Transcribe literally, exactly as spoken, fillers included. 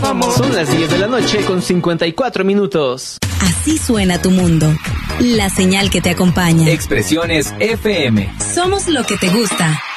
famosos. Son las diez de la noche con cincuenta y cuatro minutos. Así suena tu mundo. La señal que te acompaña. Expresiones F M. Somos lo que te gusta.